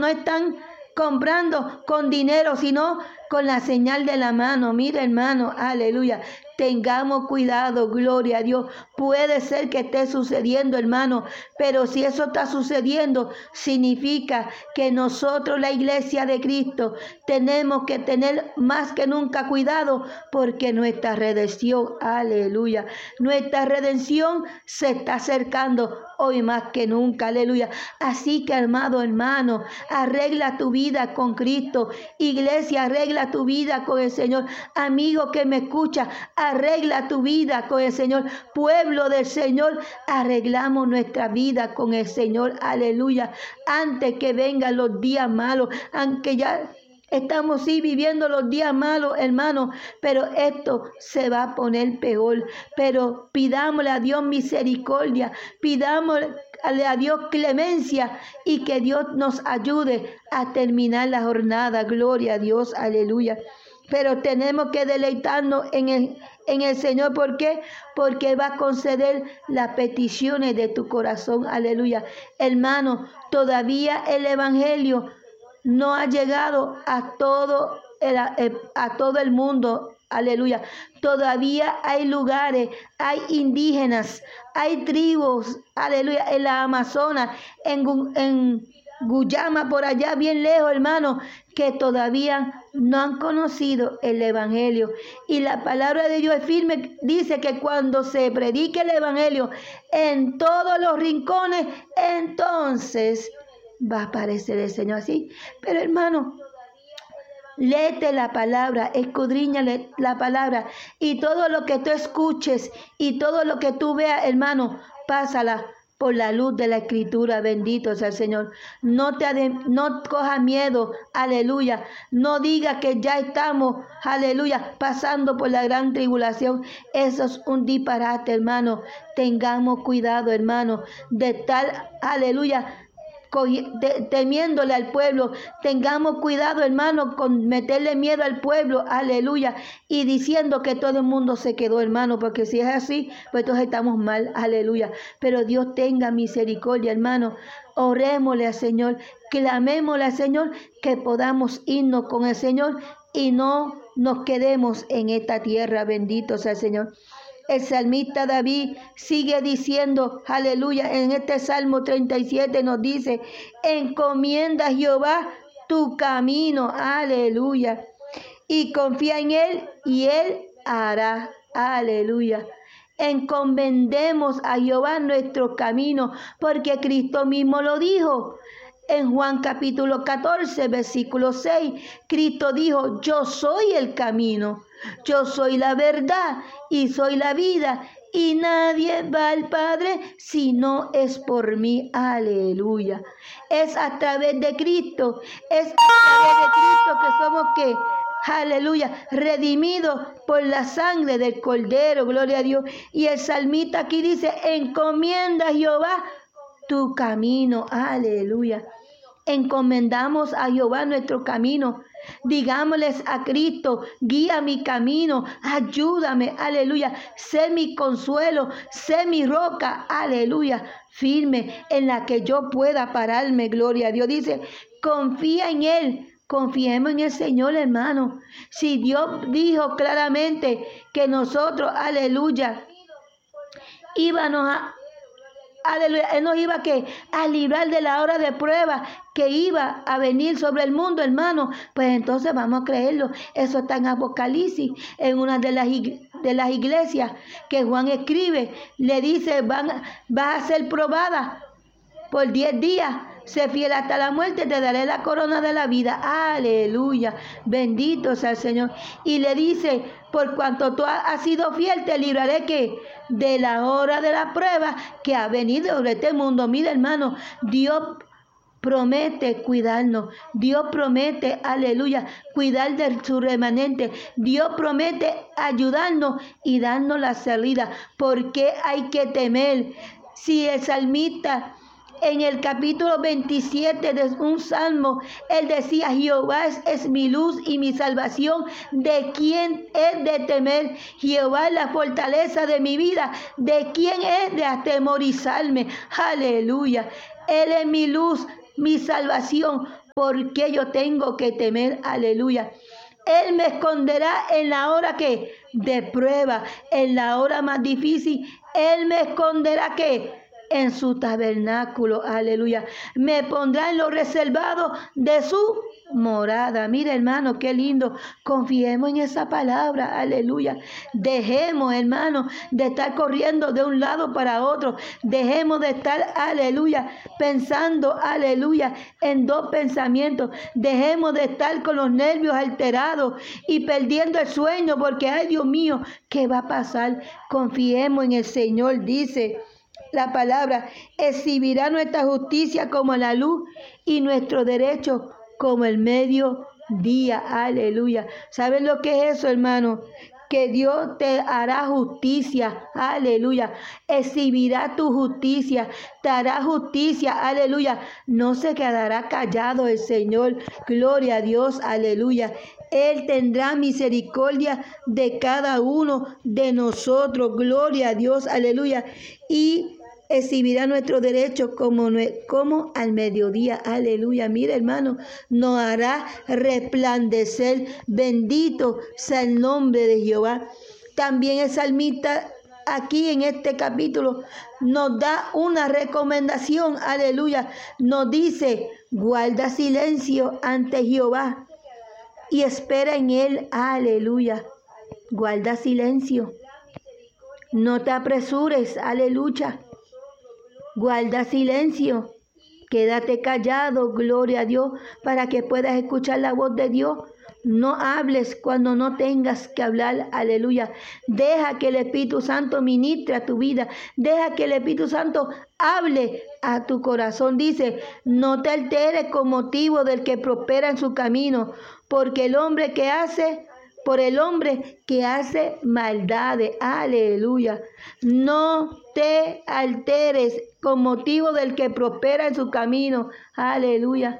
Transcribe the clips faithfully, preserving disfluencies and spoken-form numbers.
no están comprando con dinero, sino con la señal de la mano. Mira, hermano, aleluya. Tengamos cuidado, gloria a Dios. Puede ser que esté sucediendo, hermano, pero si eso está sucediendo, significa que nosotros, la iglesia de Cristo, tenemos que tener más que nunca cuidado, porque nuestra redención, aleluya, nuestra redención se está acercando hoy más que nunca, aleluya. Así que, amado hermano, arregla tu vida con Cristo. Iglesia, arregla tu vida con el Señor. Amigo que me escucha, arregla tu vida con el Señor. Pueblo del Señor, arreglamos nuestra vida con el Señor, aleluya. Antes que vengan los días malos, aunque ya estamos sí viviendo los días malos, hermano, pero esto se va a poner peor. Pero pidámosle a Dios misericordia, pidámosle a Dios clemencia, y que Dios nos ayude a terminar la jornada. Gloria a Dios, aleluya. Pero tenemos que deleitarnos en el, en el Señor. ¿Por qué? Porque va a conceder las peticiones de tu corazón, aleluya. Hermano, todavía el evangelio no ha llegado a todo el, a todo el mundo, aleluya. Todavía hay lugares, hay indígenas, hay tribus, aleluya, en la Amazonas, en, en Guyama, por allá bien lejos, hermano, que todavía no han conocido el evangelio. Y la palabra de Dios es firme, dice que cuando se predique el evangelio en todos los rincones, entonces va a aparecer el Señor así. Pero, hermano, léete la palabra, escudriñale la palabra, y todo lo que tú escuches y todo lo que tú veas, hermano, pásala por la luz de la Escritura. Bendito sea el Señor. No te ade- no cojas miedo, aleluya. No digas que ya estamos, aleluya, pasando por la gran tribulación. Eso es un disparate, hermano. Tengamos cuidado, hermano, de estar, aleluya, temiéndole al pueblo. Tengamos cuidado, hermano, con meterle miedo al pueblo, aleluya, y diciendo que todo el mundo se quedó, hermano, porque si es así, pues entonces estamos mal, aleluya. Pero Dios tenga misericordia, hermano. Orémosle al Señor, clamémosle al Señor, que podamos irnos con el Señor y no nos quedemos en esta tierra. Bendito sea el Señor. El salmista David sigue diciendo, aleluya, en este Salmo treinta y siete nos dice: encomienda a Jehová tu camino, aleluya, y confía en Él y Él hará, aleluya. Encomendemos a Jehová nuestro camino, porque Cristo mismo lo dijo. En Juan capítulo catorce, versículo seis, Cristo dijo: yo soy el camino, yo soy la verdad y soy la vida, y nadie va al Padre si no es por mí. Aleluya. Es a través de Cristo, es a través de Cristo que somos que, aleluya, redimidos por la sangre del Cordero. Gloria a Dios. Y el salmista aquí dice: encomienda a Jehová tu camino, aleluya. Encomendamos a Jehová nuestro camino. Digámosles a Cristo: guía mi camino, ayúdame, aleluya, sé mi consuelo, sé mi roca, aleluya, firme en la que yo pueda pararme. Gloria a Dios. Dice: confía en Él. Confiemos en el Señor, hermano. Si Dios dijo claramente que nosotros, aleluya, íbamos a Aleluya, Él nos iba ¿qué? a librar de la hora de prueba que iba a venir sobre el mundo, hermano. Pues entonces vamos a creerlo. Eso está en Apocalipsis, en una de las, de las iglesias que Juan escribe. Le dice: van, vas a ser probada por diez días. Sé fiel hasta la muerte, te daré la corona de la vida. Aleluya. Bendito sea el Señor. Y le dice: por cuanto tú has sido fiel, te libraré que de la hora de la prueba que ha venido sobre este mundo. Mira, hermano, Dios promete cuidarnos. Dios promete, aleluya, cuidar de su remanente. Dios promete ayudarnos y darnos la salida. ¿Por qué hay que temer? Si el salmista, en el capítulo veintisiete de un salmo, él decía: Jehová es, es mi luz y mi salvación, ¿de quién es de temer? Jehová es la fortaleza de mi vida, ¿de quién es de atemorizarme? Aleluya. Él es mi luz, mi salvación. ¿Por qué yo tengo que temer? Aleluya. Él me esconderá en la hora que de prueba, en la hora más difícil. Él me esconderá que en su tabernáculo, aleluya. Me pondrá en lo reservado de su morada. Mira, hermano, qué lindo. Confiemos en esa palabra, aleluya. Dejemos, hermano, de estar corriendo de un lado para otro. Dejemos de estar, aleluya, pensando, aleluya, en dos pensamientos. Dejemos de estar con los nervios alterados y perdiendo el sueño, porque, ay, Dios mío, ¿qué va a pasar? Confiemos en el Señor, dice la palabra. Exhibirá nuestra justicia como la luz y nuestro derecho como el mediodía. Aleluya. ¿Saben lo que es eso, hermano? Que Dios te hará justicia. Aleluya. Exhibirá tu justicia. Te hará justicia. Aleluya. No se quedará callado el Señor. Gloria a Dios. Aleluya. Él tendrá misericordia de cada uno de nosotros. Gloria a Dios. Aleluya. Y exhibirá nuestro derecho como, como al mediodía. Aleluya. Mira, hermano, nos hará resplandecer. Bendito sea el nombre de Jehová. También el salmista aquí en este capítulo nos da una recomendación. Aleluya. Nos dice: guarda silencio ante Jehová y espera en él. Aleluya. Guarda silencio. No te apresures. Aleluya. Guarda silencio. Quédate callado, gloria a Dios, para que puedas escuchar la voz de Dios. No hables cuando no tengas que hablar, aleluya. Deja que el Espíritu Santo ministre a tu vida. Deja que el Espíritu Santo hable a tu corazón. Dice: no te alteres con motivo del que prospera en su camino, porque el hombre que hace... por el hombre que hace maldades. Aleluya. No te alteres con motivo del que prospera en su camino. Aleluya.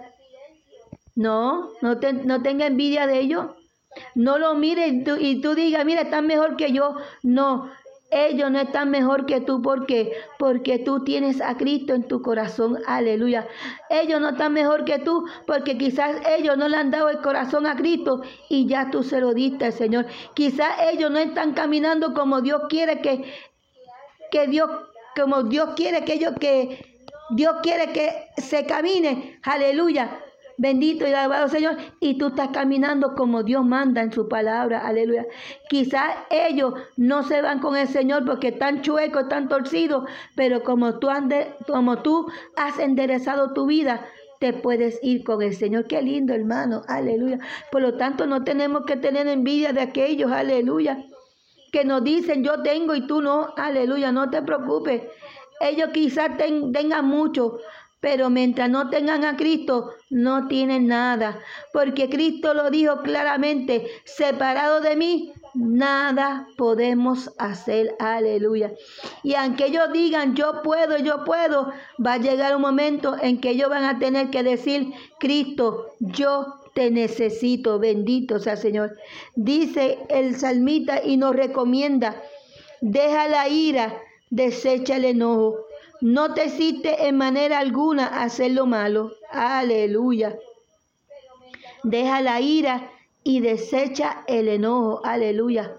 No, no, te, no tenga envidia de ellos. No lo mires y tú, y tú digas: mira, están mejor que yo. No. Ellos no están mejor que tú. ¿Por qué? Porque tú tienes a Cristo en tu corazón. Aleluya. Ellos no están mejor que tú porque quizás ellos no le han dado el corazón a Cristo y ya tú se lo diste al Señor. Quizás ellos no están caminando como Dios quiere que, que Dios, como Dios quiere que ellos, que Dios quiere que se camine. Aleluya. Bendito y alabado Señor. Y tú estás caminando como Dios manda en su palabra. Aleluya. Quizás ellos no se van con el Señor porque están chuecos, están torcidos. Pero como tú, ande, como tú has enderezado tu vida, te puedes ir con el Señor. Qué lindo, hermano. Aleluya. Por lo tanto, no tenemos que tener envidia de aquellos. Aleluya. Que nos dicen: yo tengo y tú no. Aleluya. No te preocupes. Ellos quizás ten, tengan mucho, pero mientras no tengan a Cristo, no tienen nada. Porque Cristo lo dijo claramente: separado de mí, nada podemos hacer. Aleluya. Y aunque ellos digan: yo puedo, yo puedo, va a llegar un momento en que ellos van a tener que decir: Cristo, yo te necesito. Bendito sea el Señor. Dice el salmista y nos recomienda: deja la ira, desecha el enojo. No te hiciste en manera alguna hacer lo malo. Aleluya. Deja la ira y desecha el enojo. Aleluya.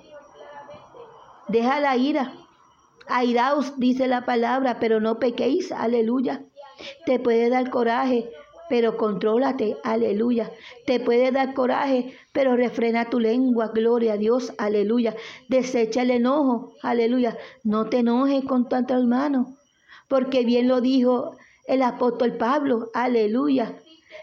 Deja la ira. Airaos, dice la palabra, pero no pequéis. Aleluya. Te puede dar coraje, pero contrólate. Aleluya. Te puede dar coraje, pero refrena tu lengua. Gloria a Dios. Aleluya. Desecha el enojo. Aleluya. No te enojes con tu hermano, porque bien lo dijo el apóstol Pablo. Aleluya.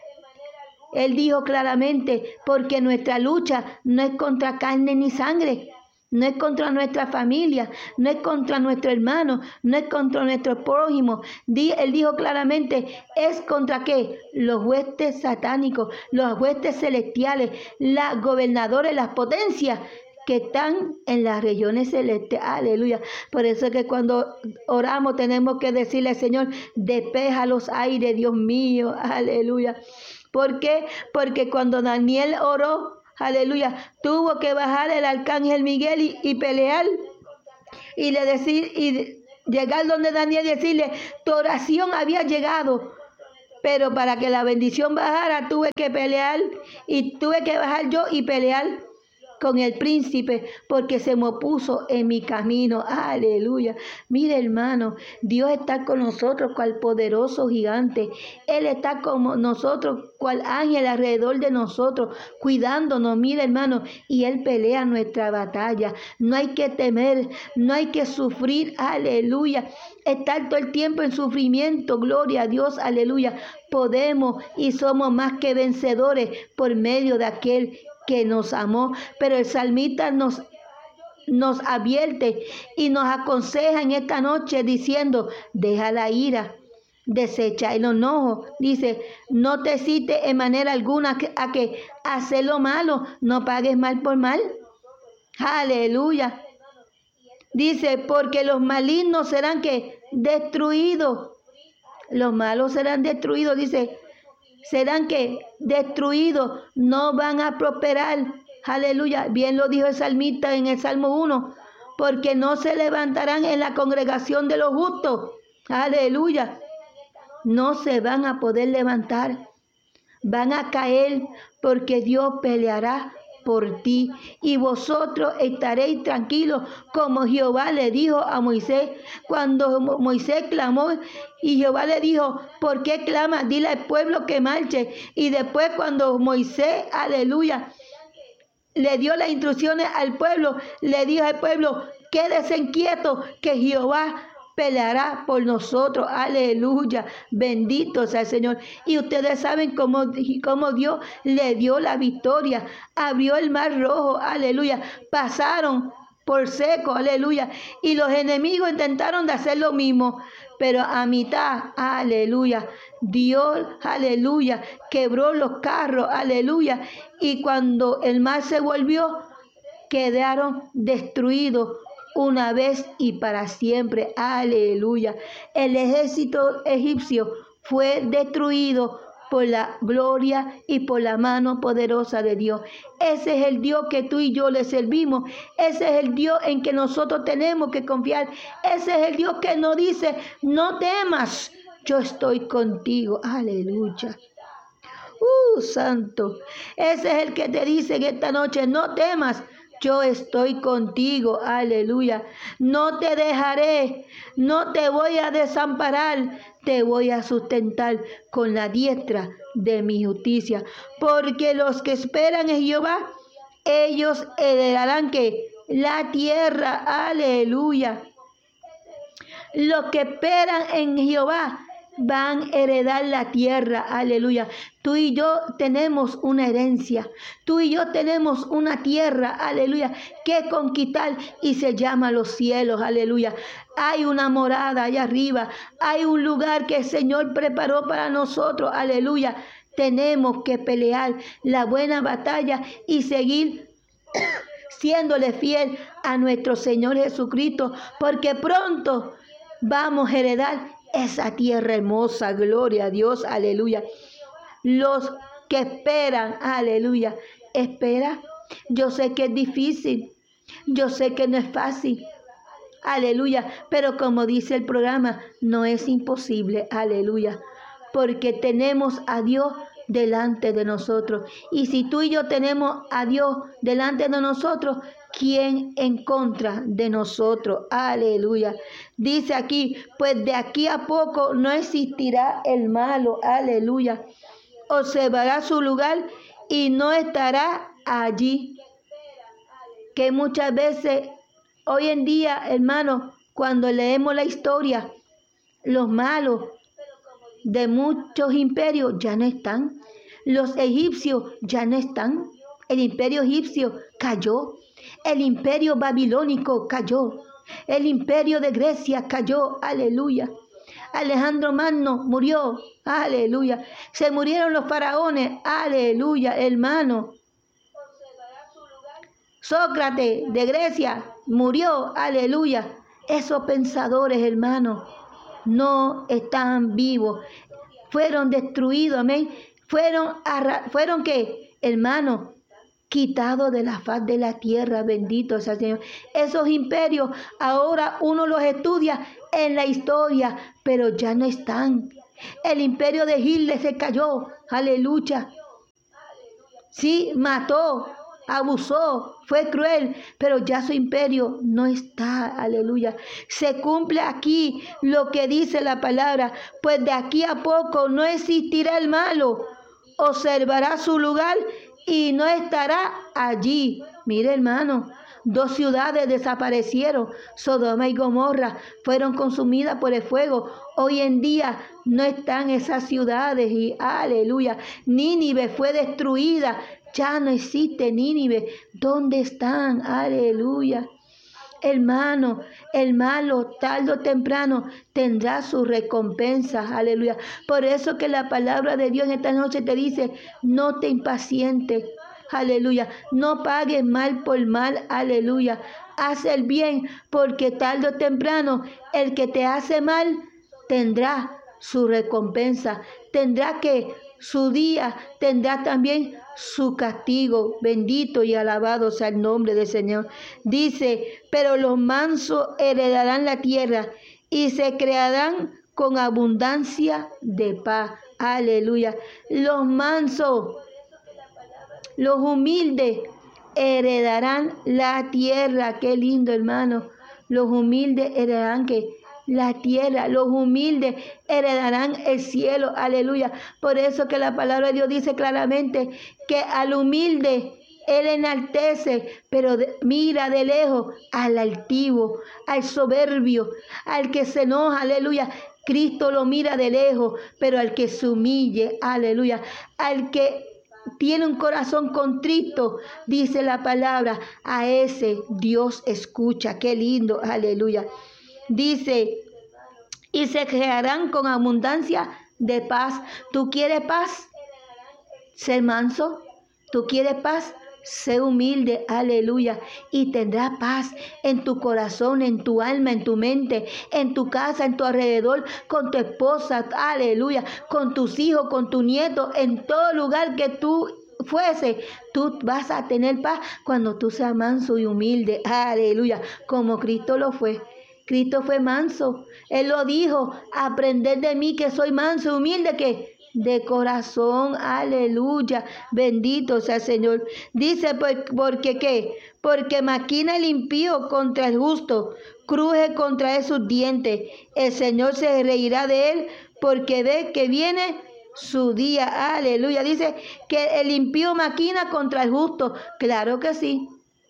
Él dijo claramente: porque nuestra lucha no es contra carne ni sangre, no es contra nuestra familia, no es contra nuestro hermano, no es contra nuestro prójimo. Él dijo claramente: es contra qué? Los huestes satánicos, los huestes celestiales, los gobernadores, las potencias que están en las regiones celestes. Aleluya. Por eso es que cuando oramos tenemos que decirle al Señor: despeja los aires, Dios mío. Aleluya. ¿Por qué? Porque cuando Daniel oró, aleluya, tuvo que bajar el arcángel Miguel y, y pelear y le decir y llegar donde Daniel y decirle: tu oración había llegado. Pero para que la bendición bajara, tuve que pelear y tuve que bajar yo y pelear con el príncipe, porque se me opuso en mi camino. Aleluya. Mire, hermano, Dios está con nosotros cual poderoso gigante. Él está con nosotros cual ángel alrededor de nosotros, cuidándonos. Mire, hermano, y Él pelea nuestra batalla. No hay que temer, no hay que sufrir. Aleluya. Estar todo el tiempo en sufrimiento. Gloria a Dios. Aleluya. Podemos y somos más que vencedores por medio de aquel que nos amó. Pero el salmista nos, nos advierte y nos aconseja en esta noche diciendo: deja la ira, desecha el enojo. Dice: no te cites en manera alguna a que hacer lo malo, no pagues mal por mal. Aleluya. Dice: porque los malignos serán que destruidos. Los malos serán destruidos. Dice: serán que destruidos, no van a prosperar. Aleluya. Bien lo dijo el salmista en el Salmo uno. Porque no se levantarán en la congregación de los justos. Aleluya. No se van a poder levantar. Van a caer porque Dios peleará por ti, y vosotros estaréis tranquilos, como Jehová le dijo a Moisés cuando Moisés clamó, y Jehová le dijo: ¿por qué clamas? Dile al pueblo que marche. Y después, cuando Moisés, aleluya, le dio las instrucciones al pueblo, le dijo al pueblo: quédese inquieto, que Jehová peleará por nosotros. Aleluya. Bendito sea el Señor. Y ustedes saben cómo, cómo Dios le dio la victoria. Abrió el mar rojo. Aleluya. Pasaron por seco. Aleluya. Y los enemigos intentaron de hacer lo mismo. Pero a mitad, aleluya, Dios, aleluya, quebró los carros. Aleluya. Y cuando el mar se volvió, quedaron destruidos una vez y para siempre. Aleluya. El ejército egipcio fue destruido por la gloria y por la mano poderosa de Dios. Ese es el Dios que tú y yo le servimos. Ese es el Dios en que nosotros tenemos que confiar. Ese es el Dios que nos dice: no temas, yo estoy contigo. Aleluya. Uh, santo. Ese es el que te dice en esta noche: no temas, yo estoy contigo. Aleluya. No te dejaré, no te voy a desamparar, te voy a sustentar con la diestra de mi justicia. Porque los que esperan en Jehová, ellos heredarán que la tierra. Aleluya. Los que esperan en Jehová van a heredar la tierra. Aleluya. Tú y yo tenemos una herencia. Tú y yo tenemos una tierra. Aleluya. Que conquistar, y se llama los cielos. Aleluya. Hay una morada allá arriba. Hay un lugar que el Señor preparó para nosotros. Aleluya. Tenemos que pelear la buena batalla y seguir siéndole fiel a nuestro Señor Jesucristo, porque pronto vamos a heredar esa tierra hermosa. Gloria a Dios. Aleluya. Los que esperan, aleluya, espera. Yo sé que es difícil, yo sé que no es fácil, aleluya, pero como dice el programa, no es imposible. Aleluya. Porque tenemos a Dios delante de nosotros. Y si tú y yo tenemos a Dios delante de nosotros, ¿quién en contra de nosotros? Aleluya. Dice aquí: pues de aquí a poco no existirá el malo. Aleluya. Observará su lugar y no estará allí. Que muchas veces, hoy en día, hermano, cuando leemos la historia, los malos de muchos imperios ya no están. Los egipcios ya no están. El imperio egipcio cayó. El imperio babilónico cayó. El imperio de Grecia cayó. Aleluya. Alejandro Magno murió. Aleluya. Se murieron los faraones. Aleluya, hermano. Sócrates de Grecia murió. Aleluya. Esos pensadores, hermano, no están vivos. Fueron destruidos. Amén. Fueron, arra- fueron ¿qué? Hermano, quitado de la faz de la tierra. Bendito sea el Señor. Esos imperios ahora uno los estudia en la historia, pero ya no están. El imperio de Hitler se cayó. Aleluya. Sí, mató, abusó, fue cruel, pero ya su imperio no está, aleluya. Se cumple aquí lo que dice la palabra, pues de aquí a poco no existirá el malo, observará su lugar y no estará allí. Mire, hermano, dos ciudades desaparecieron, Sodoma y Gomorra, fueron consumidas por el fuego. Hoy en día no están esas ciudades y aleluya. Nínive fue destruida, ya no existe Nínive. ¿Dónde están? Aleluya. Hermano, el malo tarde o temprano tendrá su recompensa, aleluya. Por eso que la palabra de Dios en esta noche te dice, no te impacientes, aleluya. No pagues mal por mal, aleluya. Haz el bien, porque tarde o temprano el que te hace mal tendrá su recompensa, tendrá que su día, tendrá también su castigo. Bendito y alabado sea el nombre del Señor. Dice, pero los mansos heredarán la tierra y se crearán con abundancia de paz. Aleluya. Los mansos, los humildes heredarán la tierra. Qué lindo, hermano. Los humildes heredarán que la tierra, los humildes heredarán el cielo, aleluya. Por eso que la palabra de Dios dice claramente que al humilde Él enaltece, pero de, mira de lejos al altivo, al soberbio, al que se enoja, aleluya. Cristo lo mira de lejos, pero al que se humille, aleluya, al que tiene un corazón contrito, dice la palabra, a ese Dios escucha. Qué lindo, aleluya. Dice, y se crearán con abundancia de paz. ¿Tú quieres paz? Ser manso. ¿Tú quieres paz? Sé humilde, aleluya, y tendrás paz en tu corazón, en tu alma, en tu mente, en tu casa, en tu alrededor, con tu esposa, aleluya, con tus hijos, con tu nieto, en todo lugar que tú fuese, tú vas a tener paz cuando tú seas manso y humilde, aleluya, como Cristo lo fue. Cristo fue manso. Él lo dijo, aprended de mí que soy manso y humilde, que de corazón, aleluya, bendito sea el Señor. Dice, pues, porque qué, porque maquina el impío contra el justo, cruje contra él sus dientes. El Señor se reirá de él, porque ve que viene su día, aleluya. Dice que el impío maquina contra el justo, claro que sí.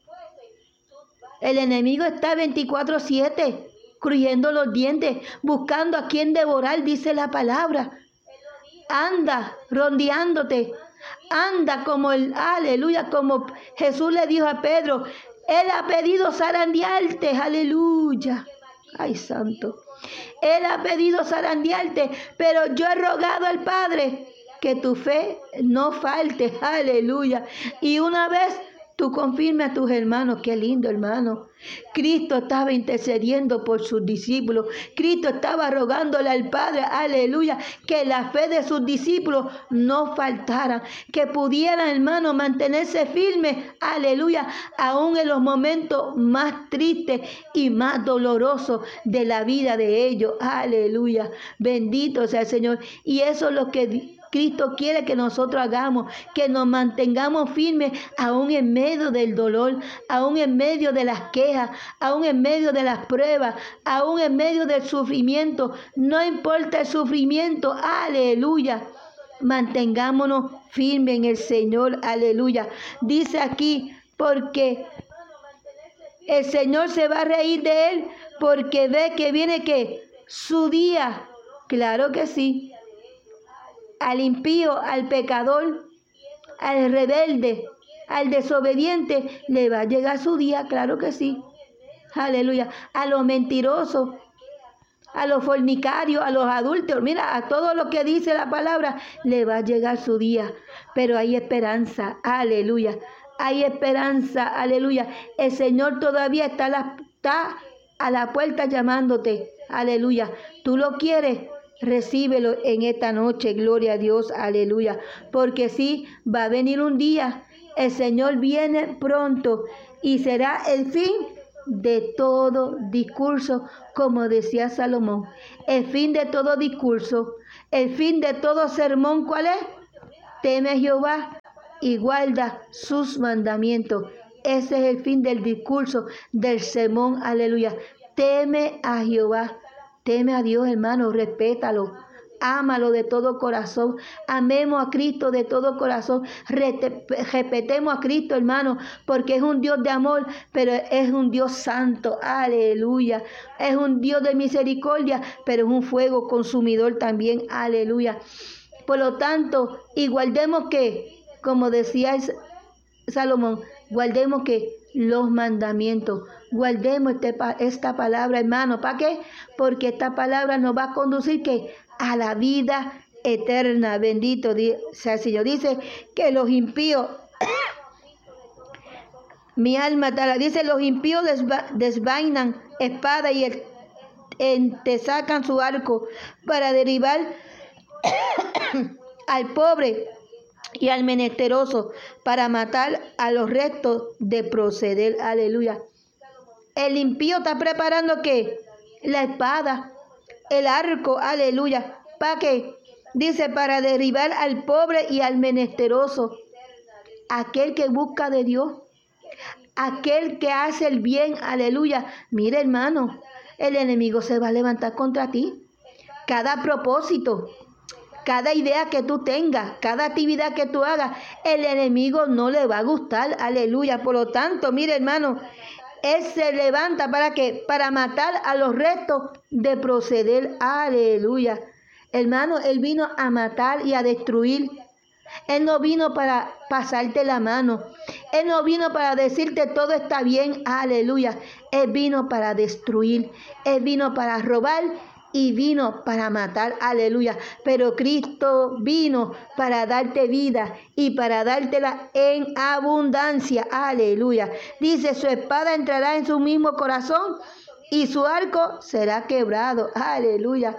El enemigo está veinticuatro siete, crujiendo los dientes, buscando a quien devorar, dice la palabra. Anda rondeándote, anda como el, aleluya, como Jesús le dijo a Pedro, Él ha pedido zarandearte, aleluya. Ay, santo. Él ha pedido zarandearte, pero yo he rogado al Padre que tu fe no falte, aleluya. Y una vez tú confirmes a tus hermanos. Qué lindo, hermano. Cristo estaba intercediendo por sus discípulos. Cristo estaba rogándole al Padre, aleluya, que la fe de sus discípulos no faltara, que pudieran, hermano, mantenerse firmes, aleluya, aún en los momentos más tristes y más dolorosos de la vida de ellos, aleluya. Bendito sea el Señor. Y eso es lo que Cristo quiere que nosotros hagamos, que nos mantengamos firmes aún en medio del dolor, aún en medio de las quejas, aún en medio de las pruebas, aún en medio del sufrimiento. No importa el sufrimiento, aleluya. Mantengámonos firmes en el Señor, aleluya. Dice aquí, porque el Señor se va a reír de él, porque ve que viene que su día. Claro que sí. Al impío, al pecador, al rebelde, al desobediente, le va a llegar su día, claro que sí. Aleluya. A los mentirosos, a los fornicarios, a los adúlteros, mira, a todo lo que dice la palabra, le va a llegar su día. Pero hay esperanza, aleluya. Hay esperanza, aleluya. El Señor todavía está a la, está a la puerta llamándote, aleluya. ¿Tú lo quieres? Recíbelo en esta noche, gloria a Dios, aleluya. Porque sí, va a venir un día, el Señor viene pronto y será el fin de todo discurso, como decía Salomón. El fin de todo discurso El fin de todo sermón, ¿cuál es? Teme a Jehová y guarda sus mandamientos. Ese es el fin del discurso, del sermón, aleluya. Teme a Jehová, teme a Dios, hermano, respétalo. Ámalo de todo corazón. Amemos a Cristo de todo corazón. Respetemos a Cristo, hermano, porque es un Dios de amor, pero es un Dios santo. Aleluya. Es un Dios de misericordia, pero es un fuego consumidor también. Aleluya. Por lo tanto, y guardemos que, como decía Salomón, guardemos que los mandamientos. Guardemos este, esta palabra, hermano. ¿Para qué? Porque esta palabra nos va a conducir que a la vida eterna. Bendito sea el Señor. Dice que los impíos, mi alma tal, dice los impíos desva, desvainan espada y el, en, te sacan su arco para derribar al pobre y al menesteroso, para matar a los restos de proceder. Aleluya. El impío está preparando ¿qué? La espada, el arco, aleluya. ¿Para qué? Dice, para derribar al pobre y al menesteroso. Aquel que busca de Dios, aquel que hace el bien, aleluya. Mira, hermano, el enemigo se va a levantar contra ti. Cada propósito, cada idea que tú tengas, cada actividad que tú hagas, el enemigo no le va a gustar, aleluya. Por lo tanto, mire, hermano, él se levanta para qué? Para matar a los restos de proceder, aleluya. Hermano, él vino a matar y a destruir. Él no vino para pasarte la mano. Él no vino para decirte todo está bien, aleluya. Él vino para destruir. Él vino para robar y vino para matar, aleluya. Pero Cristo vino para darte vida y para dártela en abundancia, aleluya. Dice, su espada entrará en su mismo corazón y su arco será quebrado, aleluya.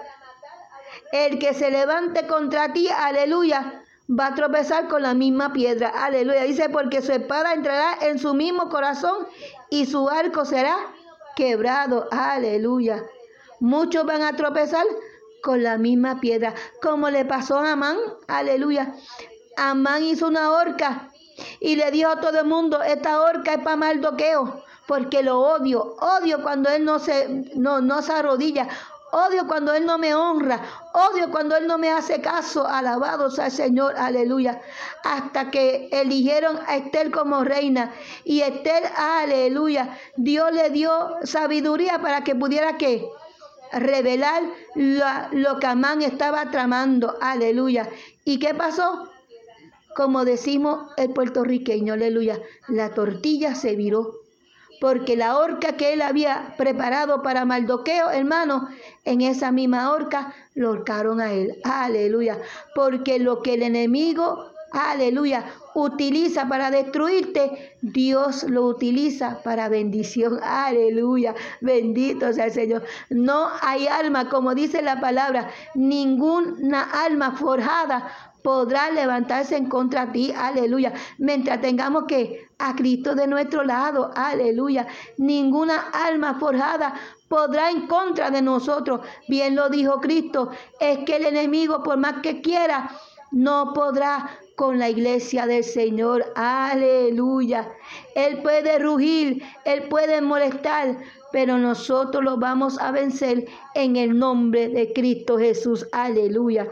El que se levante contra ti, aleluya, va a tropezar con la misma piedra, aleluya. Dice, porque su espada entrará en su mismo corazón y su arco será quebrado, aleluya. Muchos van a tropezar con la misma piedra, como le pasó a Amán, aleluya. Amán hizo una horca y le dijo a todo el mundo, esta horca es para Mardoqueo, porque lo odio, odio cuando él no se, no, no se arrodilla, odio cuando él no me honra, odio cuando él no me hace caso, alabado sea el Señor, aleluya. Hasta que eligieron a Esther como reina, y Esther, aleluya, Dios le dio sabiduría para que pudiera, ¿qué? Revelar lo, lo que Amán estaba tramando, aleluya. ¿Y qué pasó? Como decimos el puertorriqueño, aleluya, la tortilla se viró, porque la horca que él había preparado para Mardoqueo, hermano, en esa misma horca lo horcaron a él, aleluya, porque lo que el enemigo, aleluya, utiliza para destruirte, Dios lo utiliza para bendición, aleluya, bendito sea el Señor. No hay alma, como dice la palabra, ninguna alma forjada podrá levantarse en contra de ti, aleluya, mientras tengamos que a Cristo de nuestro lado, aleluya. Ninguna alma forjada podrá en contra de nosotros. Bien lo dijo Cristo, es que el enemigo, por más que quiera, no podrá con la iglesia del Señor, aleluya. Él puede rugir, él puede molestar, pero nosotros lo vamos a vencer en el nombre de Cristo Jesús, aleluya.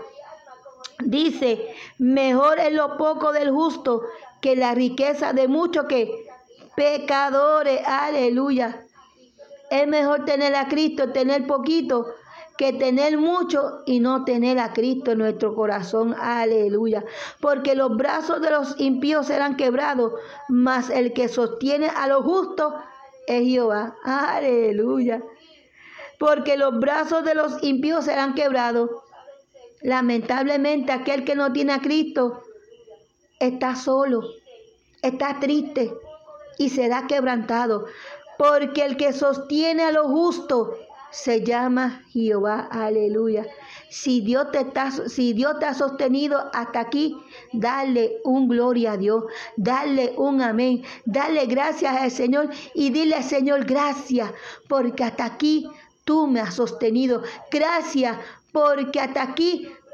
Dice, mejor es lo poco del justo que la riqueza de muchos que pecadores, aleluya. Es mejor tener a Cristo, tener poquito, que tener mucho y no tener a Cristo en nuestro corazón, aleluya. Porque los brazos de los impíos serán quebrados, mas el que sostiene a los justos es Jehová, aleluya. Porque los brazos de los impíos serán quebrados. Lamentablemente aquel que no tiene a Cristo está solo, está triste y será quebrantado, porque el que sostiene a lo justo se llama Jehová, aleluya. Si Dios te está, si Dios te ha sostenido hasta aquí, dale un gloria a Dios, dale un amén, dale gracias al Señor y dile al Señor gracias, porque hasta aquí tú me has sostenido. Gracias, porque hasta aquí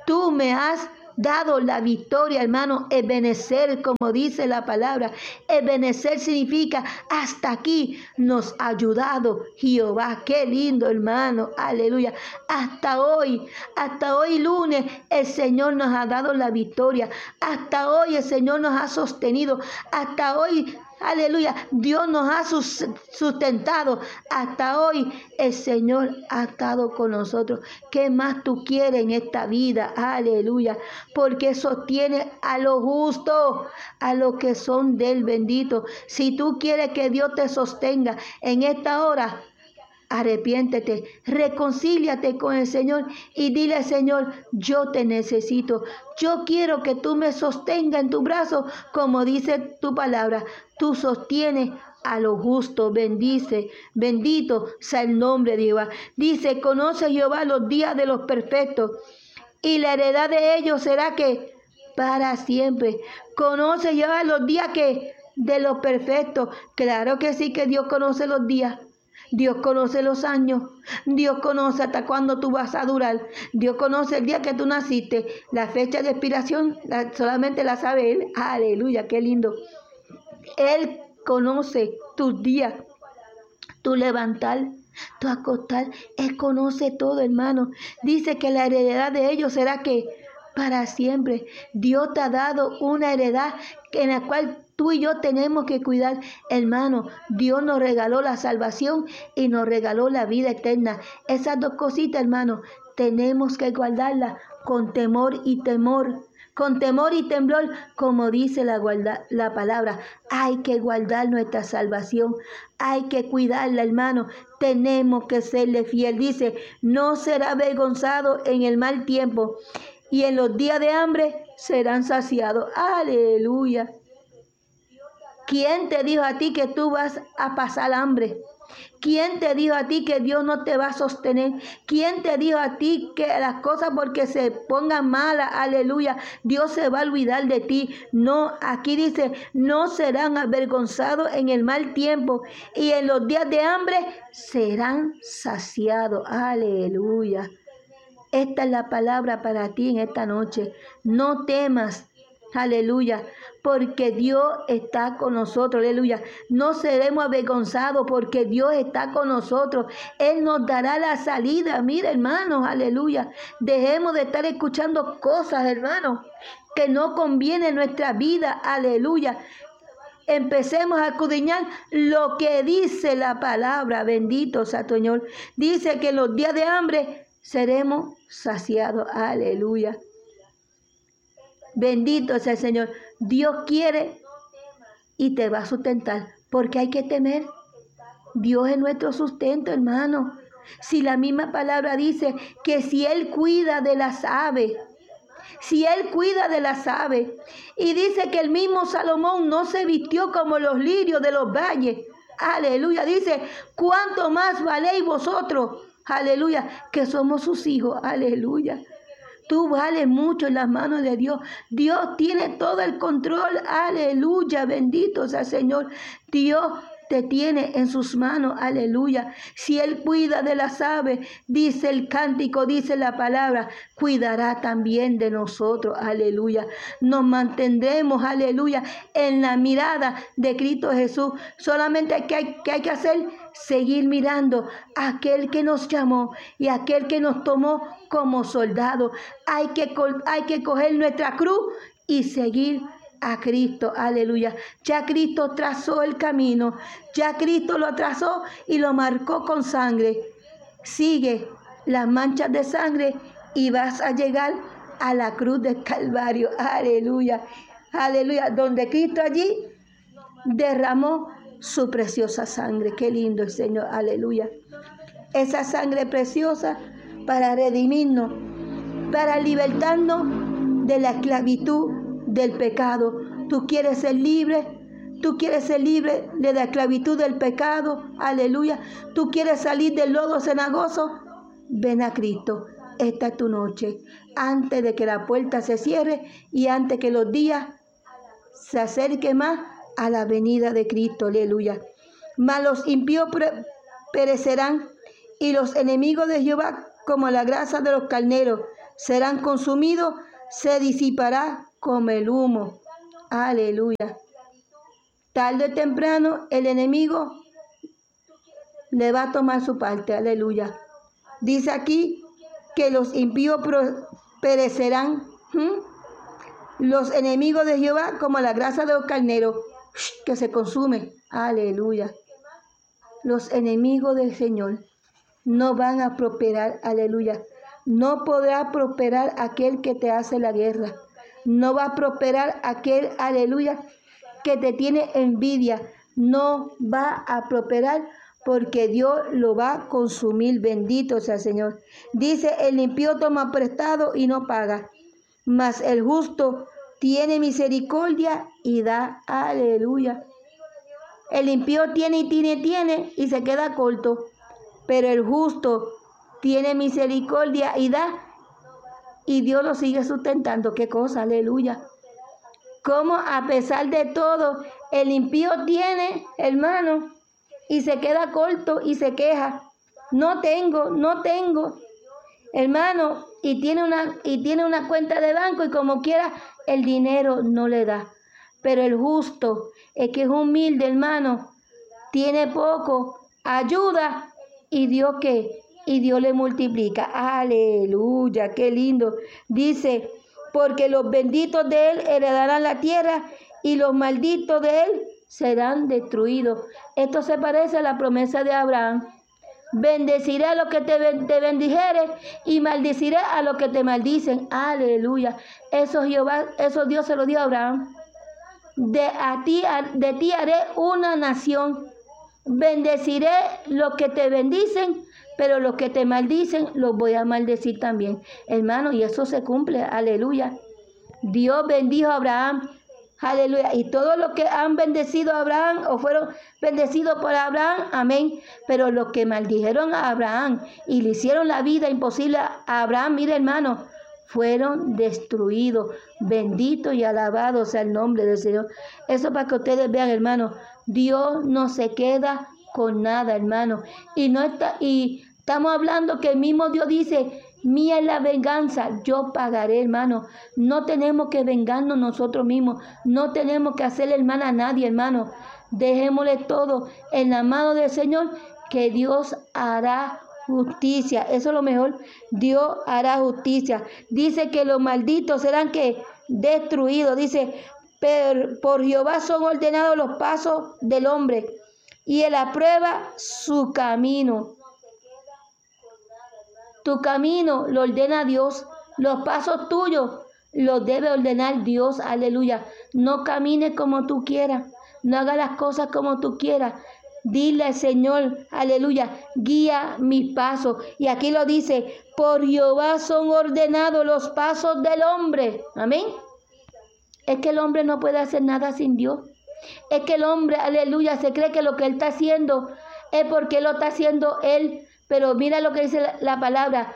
Tú me has dado la victoria, hermano. Ebenecer, como dice la palabra. Ebenecer significa hasta aquí nos ha ayudado Jehová. Qué lindo, hermano. Aleluya. Hasta hoy, hasta hoy lunes, el Señor nos ha dado la victoria. Hasta hoy el Señor nos ha sostenido. Hasta hoy, aleluya, Dios nos ha sustentado. Hasta hoy el Señor ha estado con nosotros. ¿Qué más tú quieres en esta vida? Aleluya. Porque sostiene a los justos, a los que son del bendito. Si tú quieres que Dios te sostenga en esta hora, arrepiéntete, reconcíliate con el Señor y dile al Señor: yo te necesito, yo quiero que tú me sostengas en tu brazo, como dice tu palabra. Tú sostienes a los justos. Bendice, bendito sea el nombre de Jehová. Dice: conoce Jehová los días de los perfectos, y la heredad de ellos será que para siempre. Conoce Jehová los días que de los perfectos. Claro que sí, que Dios conoce los días. Dios conoce los años. Dios conoce hasta cuándo tú vas a durar. Dios conoce el día que tú naciste. La fecha de expiración la, solamente la sabe Él. Aleluya, qué lindo. Él conoce tus días, tu levantar, tu acostar. Él conoce todo, hermano. Dice que la heredad de ellos será que para siempre. Dios te ha dado una heredad en la cual tú y yo tenemos que cuidar, hermano. Dios nos regaló la salvación y nos regaló la vida eterna. Esas dos cositas, hermano, tenemos que guardarlas con temor y temor. Con temor y temblor, como dice la, guarda, la palabra. Hay que guardar nuestra salvación. Hay que cuidarla, hermano. Tenemos que serle fiel. Dice: no será avergonzado en el mal tiempo, y en los días de hambre serán saciados. Aleluya. ¿Quién te dijo a ti que tú vas a pasar hambre? ¿Quién te dijo a ti que Dios no te va a sostener? ¿Quién te dijo a ti que las cosas porque se pongan malas, aleluya, Dios se va a olvidar de ti? No, aquí dice: no serán avergonzados en el mal tiempo, y en los días de hambre serán saciados. Aleluya. Esta es la palabra para ti en esta noche. No temas. Aleluya, porque Dios está con nosotros, aleluya. No seremos avergonzados porque Dios está con nosotros. Él nos dará la salida. Mira, hermanos, aleluya. Dejemos de estar escuchando cosas, hermanos, que no convienen en nuestra vida, aleluya. Empecemos a escudriñar lo que dice la palabra. Bendito sea el Señor. Dice que en los días de hambre seremos saciados, aleluya. Bendito sea el Señor. Dios quiere y te va a sustentar, porque hay que temer. Dios es nuestro sustento, hermano. Si la misma palabra dice que si Él cuida de las aves, si Él cuida de las aves, y dice que el mismo Salomón no se vistió como los lirios de los valles. Aleluya. Dice: ¿cuánto más valéis vosotros? Aleluya, que somos sus hijos. Aleluya. Tú vales mucho en las manos de Dios. Dios tiene todo el control. Aleluya. Bendito sea el Señor. Dios te tiene en sus manos. Aleluya. Si Él cuida de las aves, dice el cántico, dice la palabra, cuidará también de nosotros. Aleluya. Nos mantendremos, aleluya, en la mirada de Cristo Jesús. Solamente que hay, que hay que hacer, seguir mirando a aquel que nos llamó y a aquel que nos tomó como soldados. Hay que, hay que coger nuestra cruz y seguir a Cristo. Aleluya. Ya Cristo trazó el camino. Ya Cristo lo trazó y lo marcó con sangre. Sigue las manchas de sangre y vas a llegar a la cruz del Calvario. Aleluya. Aleluya. Donde Cristo allí derramó su preciosa sangre. Qué lindo el Señor. Aleluya. Esa sangre preciosa para redimirnos, para libertarnos de la esclavitud del pecado. Tú quieres ser libre. Tú quieres ser libre de la esclavitud del pecado. Aleluya. Tú quieres salir del lodo cenagoso. Ven a Cristo. Esta es tu noche. Antes de que la puerta se cierre y antes que los días se acerquen más a la venida de Cristo. Aleluya. Mas los impíos perecerán y los enemigos de Jehová como la grasa de los carneros. serán consumidos, se disipará como el humo. Aleluya. Tarde o temprano el enemigo le va a tomar su parte. Aleluya. Dice aquí que los impíos perecerán. ¿Mm? Los enemigos de Jehová como la grasa de los carneros que se consume. Aleluya. Los enemigos del Señor no van a prosperar. Aleluya. No podrá prosperar aquel que te hace la guerra. No va a prosperar aquel, aleluya, que te tiene envidia. No va a prosperar porque Dios lo va a consumir. Bendito sea el Señor. Dice, el impío toma prestado y no paga, mas el justo tiene misericordia y da. Aleluya. El impío tiene y tiene, tiene y se queda corto, pero el justo tiene misericordia y da, y Dios lo sigue sustentando. ¿Qué cosa? Aleluya. Como a pesar de todo, el impío tiene, hermano, y se queda corto y se queja. No tengo, no tengo, hermano, y tiene una, y tiene una cuenta de banco y como quiera, el dinero no le da. Pero el justo, el que es humilde, hermano, tiene poco, ayuda, y Dios ¿qué? Y Dios le multiplica. Aleluya, qué lindo. Dice, porque los benditos de él heredarán la tierra y los malditos de él serán destruidos. Esto se parece a la promesa de Abraham. Bendeciré a los que te, te bendijere y maldeciré a los que te maldicen. Aleluya. Eso Jehová, eso Dios se lo dio a Abraham. De, a ti, de ti haré una nación. Bendeciré los que te bendicen, pero los que te maldicen los voy a maldecir también. Hermano, y eso se cumple. Aleluya. Dios bendijo a Abraham. Aleluya. Y todos los que han bendecido a Abraham o fueron bendecidos por Abraham, amén. Pero los que maldijeron a Abraham y le hicieron la vida imposible a Abraham, mire hermano, fueron destruidos. Bendito y alabado sea el nombre del Señor. Eso para que ustedes vean, hermano, Dios no se queda con nada, hermano. Y no está, y estamos hablando que el mismo Dios dice, mía es la venganza, yo pagaré, hermano. No tenemos que vengarnos nosotros mismos. No tenemos que hacerle el mal a nadie, hermano. Dejémosle todo en la mano del Señor, que Dios hará justicia. Eso es lo mejor. Dios hará justicia. Dice que los malditos serán que destruidos. Dice, pero por Jehová son ordenados los pasos del hombre, y él aprueba su camino. Tu camino lo ordena Dios. Los pasos tuyos los debe ordenar Dios. Aleluya. No camines como tú quieras. No hagas las cosas como tú quieras. Dile al Señor, aleluya, guía mis pasos. Y aquí lo dice, por Jehová son ordenados los pasos del hombre. Amén. Es que el hombre no puede hacer nada sin Dios. Es que el hombre, aleluya, se cree que lo que él está haciendo es porque lo está haciendo él. Pero mira lo que dice la, la palabra.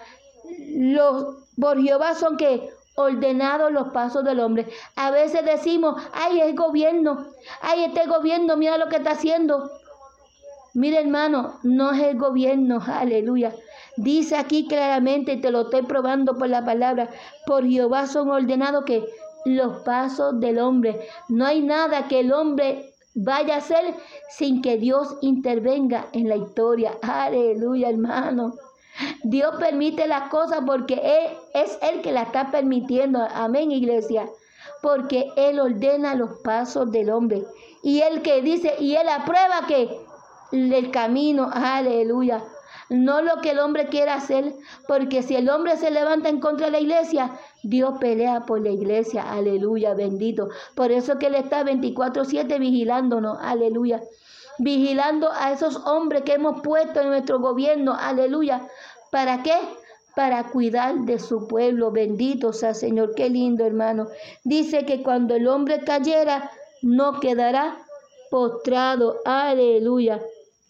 Los, por Jehová son que ordenados los pasos del hombre. A veces decimos, ay, el gobierno, ay, este gobierno, mira lo que está haciendo. Mira, hermano, no es el gobierno, aleluya. Dice aquí claramente, y te lo estoy probando por la palabra, por Jehová son ordenados que los pasos del hombre. No hay nada que el hombre vaya a hacer sin que Dios intervenga en la historia. Aleluya, hermano. Dios permite las cosas porque Él es el que la está permitiendo. Amén, iglesia. Porque Él ordena los pasos del hombre. Y Él que dice, y Él aprueba que el camino, aleluya. No lo que el hombre quiera hacer, porque si el hombre se levanta en contra de la iglesia, Dios pelea por la iglesia, aleluya, bendito. Por eso que Él está veinticuatro siete vigilándonos, aleluya. Vigilando a esos hombres que hemos puesto en nuestro gobierno, aleluya. ¿Para qué? Para cuidar de su pueblo, bendito sea Señor. Qué lindo, hermano. Dice que cuando el hombre cayera, no quedará postrado, aleluya.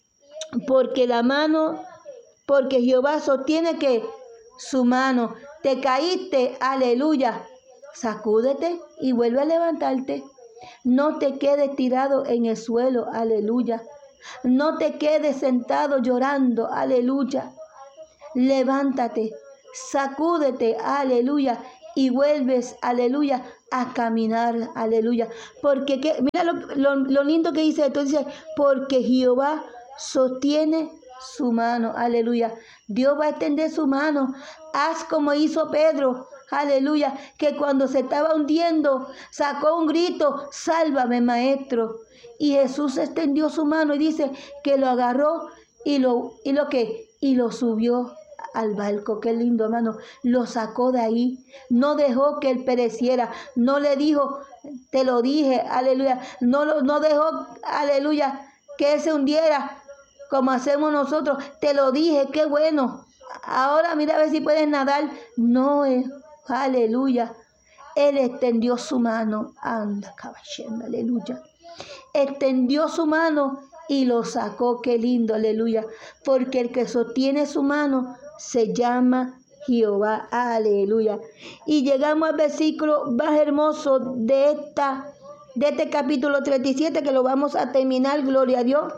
Porque la mano, porque Jehová sostiene que su mano. Te caíste, aleluya. Sacúdete y vuelve a levantarte. No te quedes tirado en el suelo, aleluya. No te quedes sentado llorando, aleluya. Levántate, sacúdete, aleluya, y vuelves, aleluya, a caminar, aleluya. Porque, que, mira lo, lo, lo lindo que dice esto, dice, porque Jehová sostiene su mano, aleluya. Dios va a extender su mano. Haz como hizo Pedro, aleluya, que cuando se estaba hundiendo, sacó un grito, sálvame, maestro. Y Jesús extendió su mano y dice que lo agarró y lo, y lo que, y lo subió al barco. Qué lindo, hermano. Lo sacó de ahí. No dejó que él pereciera. No le dijo, te lo dije, aleluya. No, lo, no dejó, aleluya, que él se hundiera como hacemos nosotros. Te lo dije, qué bueno. Ahora mira a ver si puedes nadar. No, eh, aleluya. Él extendió su mano. Anda, caballero, aleluya. Extendió su mano y lo sacó. Qué lindo, aleluya. Porque el que sostiene su mano se llama Jehová, aleluya. Y llegamos al versículo más hermoso de, esta, de este capítulo treinta y siete, que lo vamos a terminar, gloria a Dios,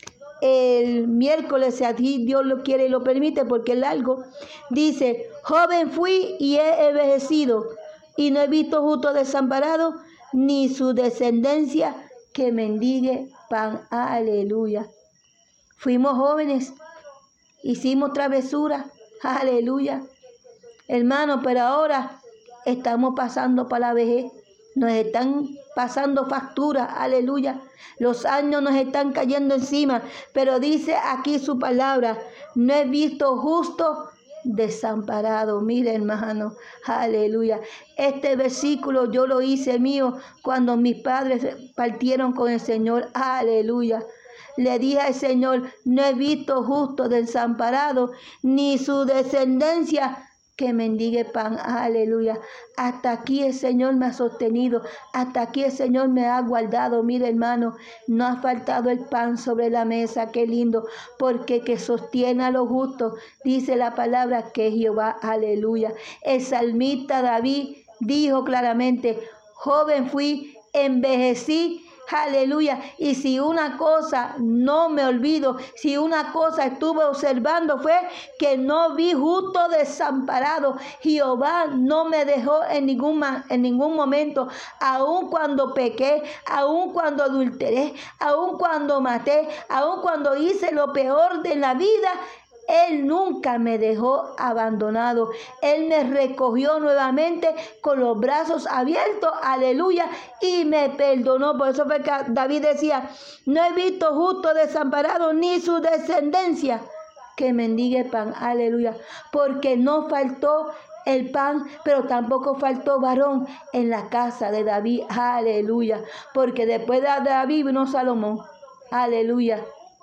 el miércoles, si así Dios lo quiere y lo permite, porque es largo. Dice, joven fui y he envejecido, y no he visto justo desamparado, ni su descendencia que mendigue pan, aleluya. Fuimos jóvenes, hicimos travesura, aleluya, hermano, pero ahora estamos pasando para la vejez. Nos están pasando facturas, aleluya. Los años nos están cayendo encima. Pero dice aquí su palabra, no he visto justo desamparado. Mire, hermano, aleluya. Este versículo yo lo hice mío cuando mis padres partieron con el Señor, aleluya. Le dije al Señor, no he visto justo desamparado, ni su descendencia que mendigue pan, aleluya. Hasta aquí el Señor me ha sostenido, hasta aquí el Señor me ha guardado. Mire, hermano, no ha faltado el pan sobre la mesa, qué lindo, porque que sostiene a los justos, dice la palabra que Jehová, aleluya. El salmista David dijo claramente, joven fui, envejecí, aleluya, y si una cosa no me olvido, si una cosa estuve observando fue que no vi justo desamparado. Jehová no me dejó en ningún, en ningún momento, aun cuando pequé, aun cuando adulteré, aun cuando maté, aun cuando hice lo peor de la vida. Él nunca me dejó abandonado. Él me recogió nuevamente con los brazos abiertos, aleluya, y me perdonó. Por eso fue que David decía, no he visto justo desamparado ni su descendencia que mendigue pan, aleluya, porque no faltó el pan, pero tampoco faltó varón en la casa de David, aleluya, porque después de David vino Salomón, aleluya.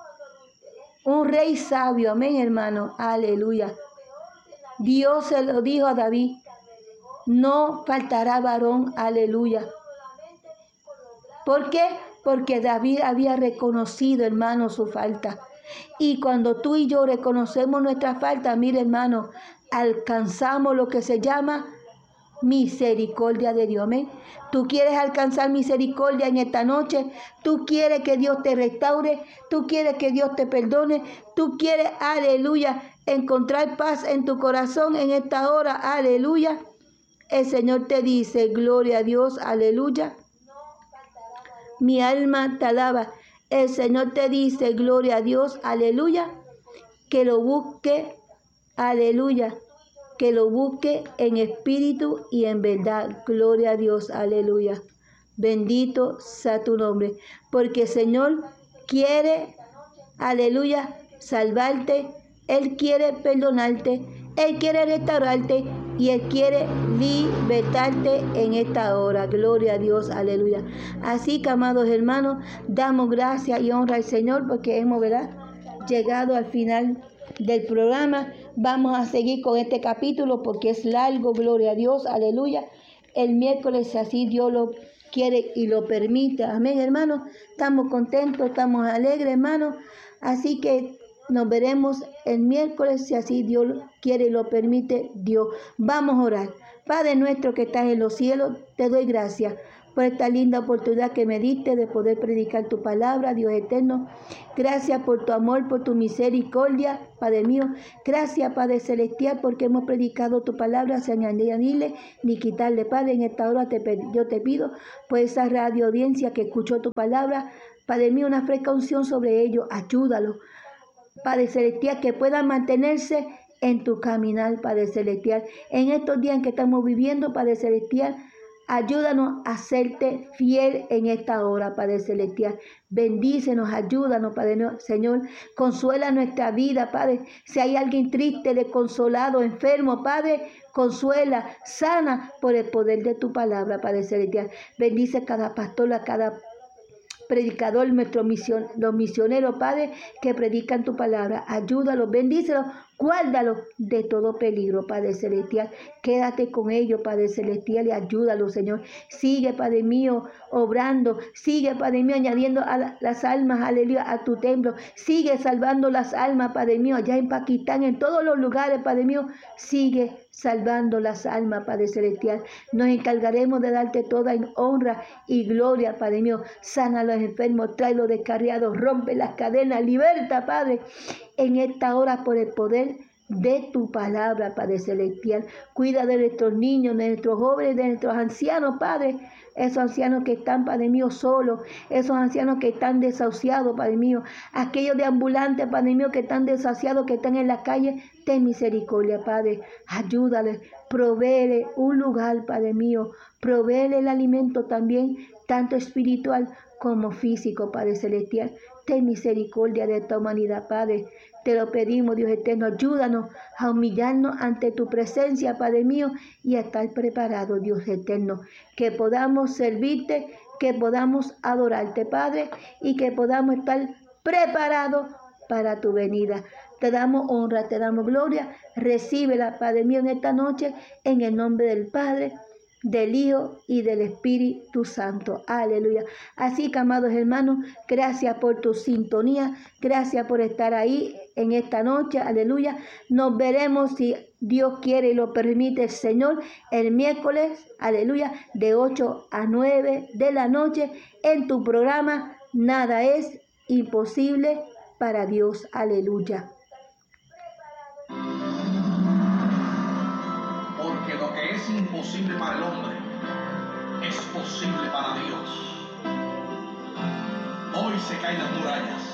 Un rey sabio, amén, hermano, aleluya. Dios se lo dijo a David, no faltará varón, aleluya. ¿Por qué? Porque David había reconocido, hermano, su falta. Y cuando tú y yo reconocemos nuestra falta, mire, hermano, alcanzamos lo que se llama misericordia de Dios, amén. Tú quieres alcanzar misericordia en esta noche, tú quieres que Dios te restaure, tú quieres que Dios te perdone, tú quieres, aleluya, encontrar paz en tu corazón en esta hora, aleluya. El Señor te dice, gloria a Dios, aleluya. Mi alma te alaba. El Señor te dice, gloria a Dios, aleluya, que lo busque, aleluya, que lo busque en espíritu y en verdad. Gloria a Dios, aleluya. Bendito sea tu nombre, porque el Señor quiere, aleluya, salvarte. Él quiere perdonarte, Él quiere restaurarte y Él quiere libertarte en esta hora. Gloria a Dios, aleluya. Así que, amados hermanos, damos gracias y honra al Señor porque hemos, ¿verdad?, llegado al final del programa. Vamos a seguir con este capítulo porque es largo, gloria a Dios, aleluya. El miércoles, si así Dios lo quiere y lo permite, amén, hermanos. Estamos contentos, estamos alegres, hermanos. Así que nos veremos el miércoles, si así Dios quiere y lo permite, Dios. Vamos a orar. Padre nuestro que estás en los cielos, te doy gracias por esta linda oportunidad que me diste de poder predicar tu palabra, Dios eterno. Gracias por tu amor, por tu misericordia, Padre mío. Gracias, Padre celestial, porque hemos predicado tu palabra sin añadirle ni quitarle, Padre. En esta hora te, yo te pido por esa radio audiencia que escuchó tu palabra, Padre mío, una fresca unción sobre ellos. Ayúdalo, Padre celestial, que puedan mantenerse en tu caminar, Padre celestial. En estos días en que estamos viviendo, Padre celestial, ayúdanos a serte fiel en esta hora, Padre celestial. Bendícenos, ayúdanos, Padre Señor. Consuela nuestra vida, Padre. Si hay alguien triste, desconsolado, enfermo, Padre, consuela, sana por el poder de tu palabra, Padre celestial. Bendice a cada pastor, a cada predicador, nuestro misión, los misioneros, Padre, que predican tu palabra. Ayúdalos, bendícelos, guárdalos de todo peligro, Padre celestial. Quédate con ellos, Padre celestial, y ayúdalos, Señor. Sigue, Padre mío, obrando. Sigue, Padre mío, añadiendo a la, las almas, aleluya, a tu templo. Sigue salvando las almas, Padre mío, allá en Pakistán, en todos los lugares, Padre mío. Sigue salvando las almas, Padre celestial. Nos encargaremos de darte toda en honra y gloria, Padre mío. Sana a los enfermos, trae los descarriados, rompe las cadenas, liberta, Padre, en esta hora por el poder de tu palabra, Padre celestial. Cuida de nuestros niños, de nuestros jóvenes, de nuestros ancianos, Padre. Esos ancianos que están, Padre mío, solos. Esos ancianos que están desahuciados, Padre mío. Aquellos de ambulantes, Padre mío, que están desahuciados, que están en la calle. Ten misericordia, Padre. Ayúdales. Provéele un lugar, Padre mío. Provéele el alimento también, tanto espiritual como físico, Padre celestial. Ten misericordia de esta humanidad, Padre. Te lo pedimos, Dios eterno. Ayúdanos a humillarnos ante tu presencia, Padre mío, y a estar preparados, Dios eterno. Que podamos servirte, que podamos adorarte, Padre, y que podamos estar preparados para tu venida. Te damos honra, te damos gloria. Recíbela, Padre mío, en esta noche, en el nombre del Padre, del Hijo y del Espíritu Santo. Aleluya. Así que, amados hermanos, gracias por tu sintonía. Gracias por estar ahí en esta noche. Aleluya. Nos veremos, si Dios quiere y lo permite el Señor, el miércoles, aleluya, de ocho a nueve de la noche en tu programa Nada es imposible para Dios. Aleluya. Porque lo que es imposible para el hombre es posible para Dios. Hoy se caen las murallas.